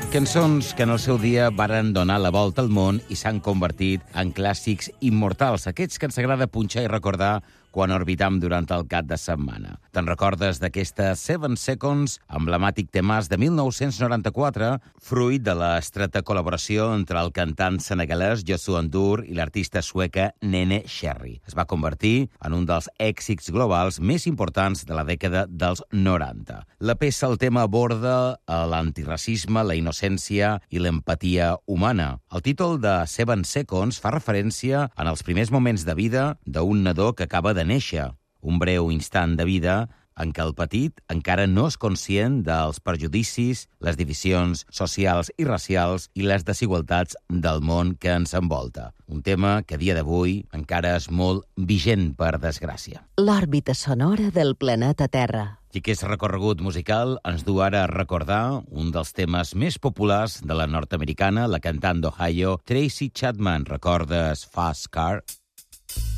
Cançons que en el seu dia varen donar la volta al món i s'han convertit en clàssics immortals, aquests que ens agrada punxar i recordar quan orbitam durant el cap de setmana. Te'n recordes d'aquesta 7 Seconds, emblemàtic temàs de 1994, fruit de l'estreta col·laboració entre el cantant senegalès Youssou N'Dour i l'artista sueca Nene Cherry. Es va convertir en un dels èxits globals més importants de la dècada dels 90. La peça, el tema, aborda l'antiracisme, la innocència i l'empatia humana. El títol de 7 Seconds fa referència en els primers moments de vida d'un nadó que acaba de néixer, un breu instant de vida en què el petit encara no és conscient dels perjudicis, les divisions socials i racials i les desigualtats del món que ens envolta. Un tema que a dia d'avui encara és molt vigent, per desgràcia. L'òrbita sonora del planeta Terra. I aquest recorregut musical ens du ara a recordar un dels temes més populars de la nord-americana, la cantant d'Ohio, Tracy Chapman. Recordes Fast Car?